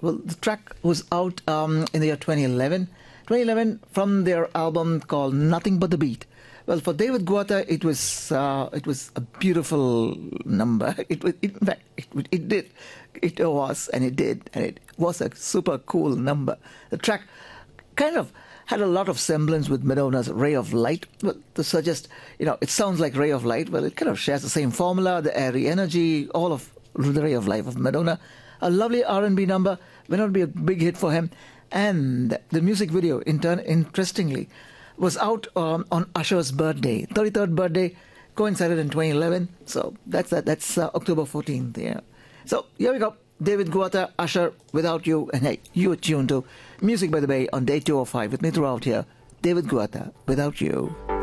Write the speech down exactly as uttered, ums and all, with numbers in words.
Well, the track was out um, in the year twenty eleven. twenty eleven from their album called Nothing But the Beat. Well, for David Guetta, it was uh, it was a beautiful number. It was, in fact, it, it did, it was, and it did, and it was a super cool number. The track kind of had a lot of semblance with Madonna's Ray of Light. Well, to suggest, you know, it sounds like Ray of Light. Well, it kind of shares the same formula, the airy energy, all of the Ray of Life of Madonna. A lovely R and B number, may not be a big hit for him. And the music video, in turn, interestingly, was out um, on Usher's birthday, thirty-third birthday, coincided in twenty eleven. So that's that. That's uh, October fourteenth. Yeah. So here we go. David Guetta, Usher, Without You. And hey, you are tuned to Music by the Bay on Day two oh five with me throughout here. David Guetta, Without You.